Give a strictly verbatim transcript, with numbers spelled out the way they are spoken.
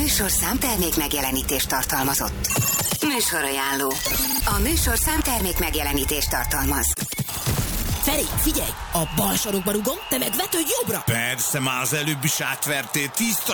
műsorszám termék megjelenítést tartalmazott. Műsorajánló. A műsorszám termék megjelenítést tartalmaz. Feri, figyelj! A bal sarokba rugom, te meg vetődj jobbra! Persze, már az előbb is átvertél, tiszta